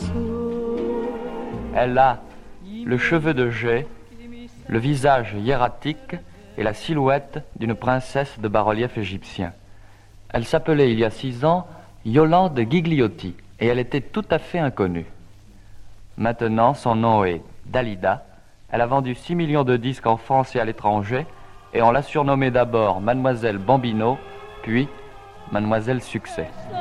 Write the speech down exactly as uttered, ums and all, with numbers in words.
Elle a le cheveu de jais, le visage hiératique et la silhouette d'une princesse de bas-relief égyptien. Elle s'appelait il y a six ans Yolande Gigliotti et elle était tout à fait inconnue. Maintenant, son nom est Dalida. Elle a vendu six millions de disques en France et à l'étranger et on l'a surnommée d'abord Mademoiselle Bambino, puis Mademoiselle Succès.